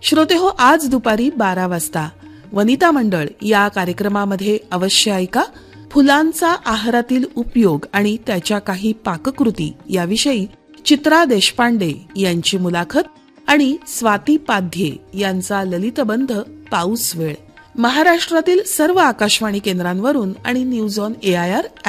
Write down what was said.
श्रोते हो, आज दुपारी 12 वाजता वनिता मंडळ या कार्यक्रमामध्ये अवश्य ऐका फुलांचा आहारातील उपयोग आणि त्याच्या काही पाककृती याविषयी चित्रा देशपांडे यांची मुलाखत आणि स्वाती पाध्ये यांचा ललितबंध पाऊस वेळ. महाराष्ट्रातील सर्व आकाशवाणी केंद्रांवरून आणि न्यूज ऑन AIR